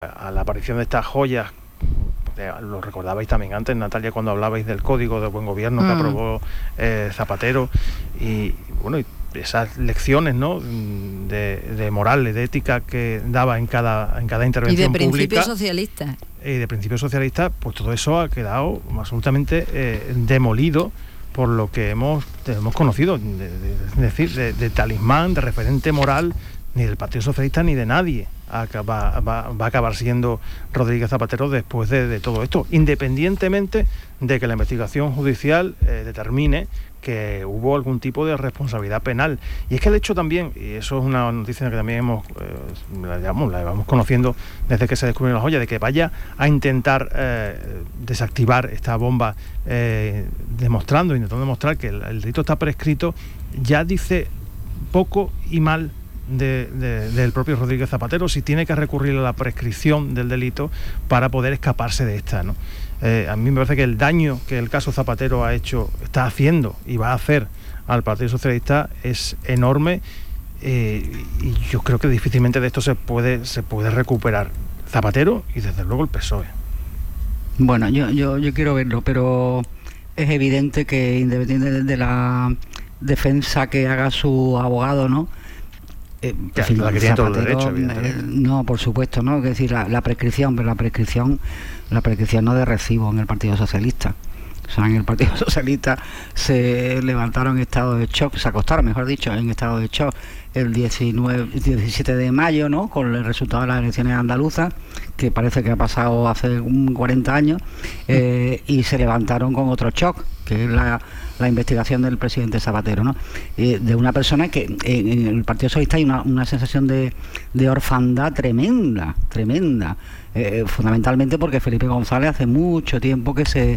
a la aparición de estas joyas, lo recordabais también antes, Natalia, cuando hablabais del Código de Buen Gobierno que aprobó Zapatero, y bueno, esas lecciones, ¿no?, de moral, de ética que daba en cada intervención pública. Y de principios socialistas. Y de principios socialistas, pues todo eso ha quedado absolutamente demolido por lo que hemos conocido, es decir, de talismán, de referente moral, ni del Partido Socialista ni de nadie va a acabar siendo Rodríguez Zapatero después de todo esto, independientemente de que la investigación judicial determine que hubo algún tipo de responsabilidad penal. Y es que el hecho también, y eso es una noticia que también la llevamos conociendo desde que se descubrió la joya, de que vaya a intentar desactivar esta bomba, intentando demostrar que el delito está prescrito, ya dice poco y mal del propio Rodríguez Zapatero, si tiene que recurrir a la prescripción del delito para poder escaparse de esta, ¿no? A mí me parece que el daño que el caso Zapatero está haciendo y va a hacer al Partido Socialista es enorme, y yo creo que difícilmente de esto se puede recuperar Zapatero y desde luego el PSOE. Bueno, yo quiero verlo, pero es evidente que independientemente de la defensa que haga su abogado, ¿no? La que tiene todo el derecho, evidentemente. No, por supuesto, ¿no? Es decir, la prescripción, pero la prescripción no de recibo en el Partido Socialista. O sea, en el Partido Socialista se levantaron en estado de shock, se acostaron, mejor dicho, en estado de shock el 17 de mayo, ¿no?, con el resultado de las elecciones andaluzas, que parece que ha pasado hace 40 años, y se levantaron con otro shock, que es la investigación del presidente Zapatero, ¿no? De una persona que en el Partido Socialista hay una sensación de orfandad tremenda, fundamentalmente porque Felipe González hace mucho tiempo que se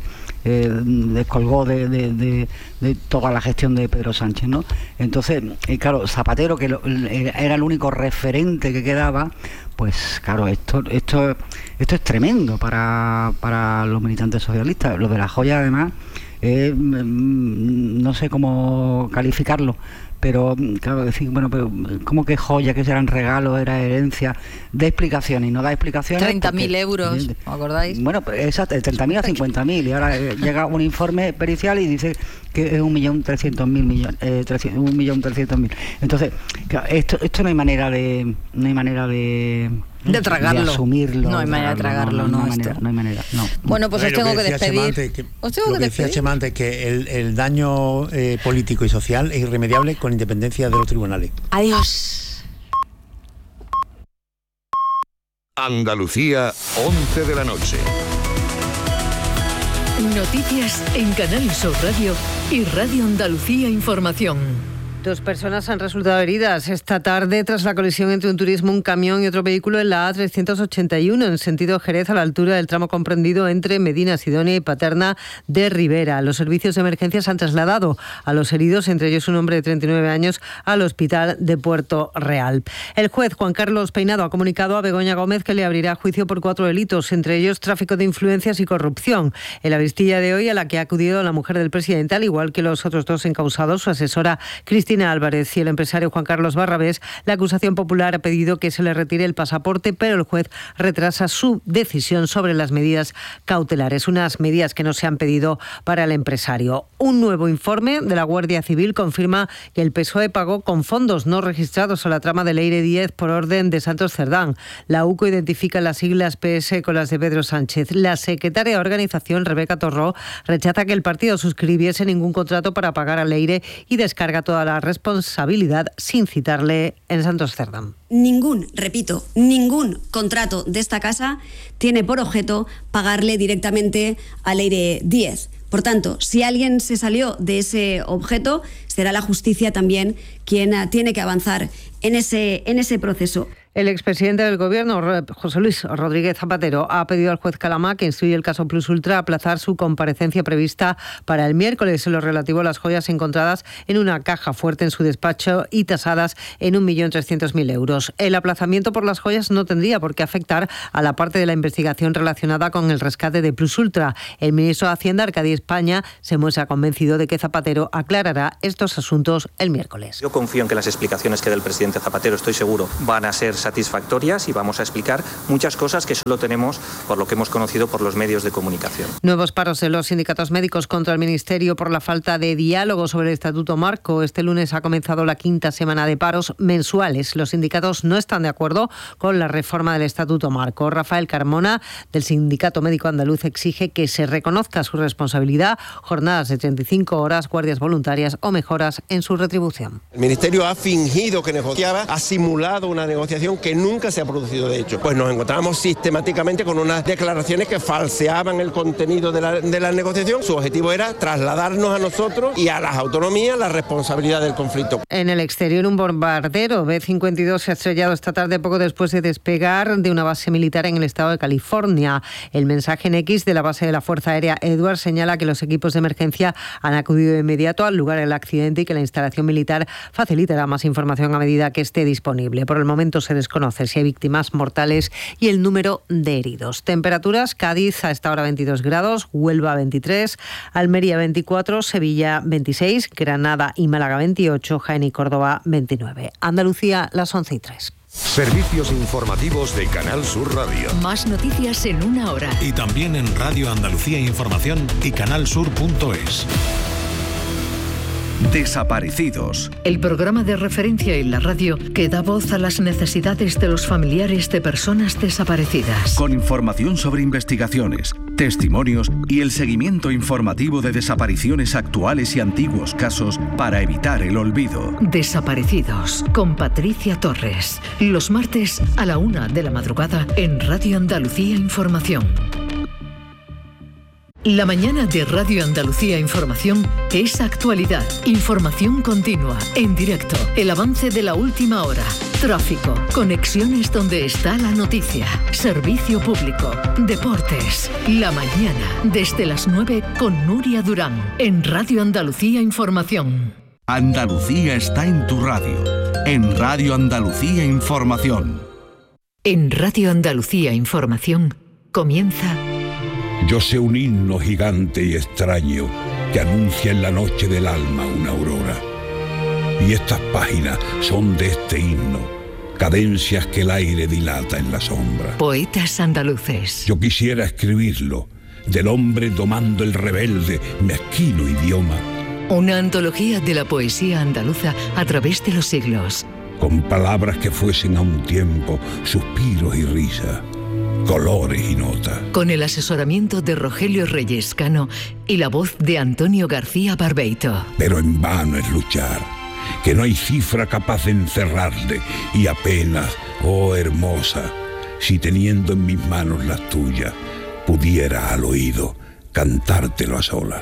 descolgó de toda la gestión de Pedro Sánchez, ¿no? Entonces, claro, Zapatero, que era el único referente que quedaba, pues claro, esto es tremendo para los militantes socialistas. Lo de la joya, además, no sé cómo calificarlo, pero claro, decir, bueno, pero ¿cómo que joya, que serán regalos, era herencia? Da explicaciones y no da explicaciones. 30.000 euros, ¿os acordáis? Bueno, pues exacto, 30.000 a 50.000, y ahora llega un informe pericial y dice que es 1.300.000. Entonces, claro, esto no hay manera de tragarlo. De asumirlo. No hay manera de tragarlo, no hay manera. Bueno, pues os tengo que despedir. Lo que decía Chema antes, que el daño político y social es irremediable con independencia de los tribunales. Adiós. Andalucía, 11 de la noche. Noticias en Canal Sur Radio y Radio Andalucía Información. 2 personas han resultado heridas esta tarde tras la colisión entre un turismo, un camión y otro vehículo en la A381 en sentido Jerez, a la altura del tramo comprendido entre Medina Sidonia y Paterna de Ribera. Los servicios de emergencias han trasladado a los heridos, entre ellos un hombre de 39 años, al hospital de Puerto Real. El juez Juan Carlos Peinado ha comunicado a Begoña Gómez que le abrirá juicio por 4 delitos, entre ellos tráfico de influencias y corrupción. En la vistilla de hoy, a la que ha acudido la mujer del presidente, al igual que los otros 2 encausados, su asesora Cristina Álvarez y el empresario Juan Carlos Barrabés, la acusación popular ha pedido que se le retire el pasaporte, pero el juez retrasa su decisión sobre las medidas cautelares, unas medidas que no se han pedido para el empresario. Un nuevo informe de la Guardia Civil confirma que el PSOE pagó con fondos no registrados a la trama de Leire 10 por orden de Santos Cerdán. La UCO identifica las siglas PS con las de Pedro Sánchez. La secretaria de organización, Rebeca Torró, rechaza que el partido suscribiese ningún contrato para pagar a Leire y descarga toda la responsabilidad sin citarle en Santos Cerdán. Ningún contrato de esta casa tiene por objeto pagarle directamente a Leire 10. Por tanto, si alguien se salió de ese objeto, será la justicia también quien tiene que avanzar en ese proceso. El expresidente del Gobierno, José Luis Rodríguez Zapatero, ha pedido al juez Calamá, que instruye el caso Plus Ultra, aplazar su comparecencia prevista para el miércoles en lo relativo a las joyas encontradas en una caja fuerte en su despacho y tasadas en 1.300.000 euros. El aplazamiento por las joyas no tendría por qué afectar a la parte de la investigación relacionada con el rescate de Plus Ultra. El ministro de Hacienda, Arcadi España, se muestra convencido de que Zapatero aclarará estos asuntos el miércoles. Yo confío en que las explicaciones que dé el presidente Zapatero, estoy seguro, van a ser satisfactorias y vamos a explicar muchas cosas que solo tenemos por lo que hemos conocido por los medios de comunicación. Nuevos paros de los sindicatos médicos contra el Ministerio por la falta de diálogo sobre el Estatuto Marco. Este lunes ha comenzado la 5ª semana de paros mensuales. Los sindicatos no están de acuerdo con la reforma del Estatuto Marco. Rafael Carmona, del Sindicato Médico Andaluz, exige que se reconozca su responsabilidad, jornadas de 35 horas, guardias voluntarias o mejoras en su retribución. El Ministerio ha fingido que negociaba, ha simulado una negociación que nunca se ha producido de hecho. Pues nos encontramos sistemáticamente con unas declaraciones que falseaban el contenido de la negociación. Su objetivo era trasladarnos a nosotros y a las autonomías la responsabilidad del conflicto. En el exterior, un bombardero B-52 se ha estrellado esta tarde poco después de despegar de una base militar en el estado de California. El mensaje en X de la base de la Fuerza Aérea Edwards señala que los equipos de emergencia han acudido de inmediato al lugar del accidente y que la instalación militar facilitará más información a medida que esté disponible. Por el momento se desconoce si hay víctimas mortales y el número de heridos. Temperaturas: Cádiz a esta hora 22 grados, Huelva 23, Almería 24, Sevilla 26, Granada y Málaga 28, Jaén y Córdoba 29. Andalucía, las 11:03. Servicios informativos de Canal Sur Radio. Más noticias en una hora. Y también en Radio Andalucía Información y canalsur.es. Desaparecidos. El programa de referencia en la radio que da voz a las necesidades de los familiares de personas desaparecidas. Con información sobre investigaciones, testimonios y el seguimiento informativo de desapariciones actuales y antiguos casos para evitar el olvido. Desaparecidos, con Patricia Torres. Los martes a la 1 de la madrugada en Radio Andalucía Información. La mañana de Radio Andalucía Información es actualidad, información continua, en directo, el avance de la última hora, tráfico, conexiones donde está la noticia, servicio público, deportes. La mañana, desde las 9 con Nuria Durán, en Radio Andalucía Información. Andalucía está en tu radio, en Radio Andalucía Información. En Radio Andalucía Información comienza... Yo sé un himno gigante y extraño que anuncia en la noche del alma una aurora. Y estas páginas son de este himno, cadencias que el aire dilata en la sombra. Poetas andaluces. Yo quisiera escribirlo, del hombre domando el rebelde, mezquino idioma. Una antología de la poesía andaluza a través de los siglos. Con palabras que fuesen a un tiempo suspiros y risa, colores y notas. Con el asesoramiento de Rogelio Reyes Cano y la voz de Antonio García Barbeito. Pero en vano es luchar, que no hay cifra capaz de encerrarle, y apenas, oh hermosa, si teniendo en mis manos las tuyas, pudiera al oído cantártelo a solas.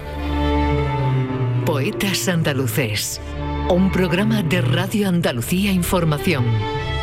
Poetas andaluces, un programa de Radio Andalucía Información.